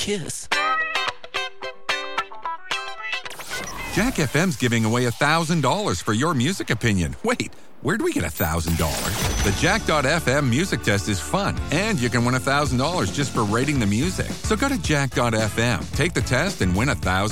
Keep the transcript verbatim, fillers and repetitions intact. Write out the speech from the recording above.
kiss. Jack F M's giving away one thousand dollars for your music opinion. Wait, where'd we get one thousand dollars? The Jack dot F M music test is fun, and you can win one thousand dollars just for rating the music. So go to Jack dot F M, take the test, and win one thousand dollars.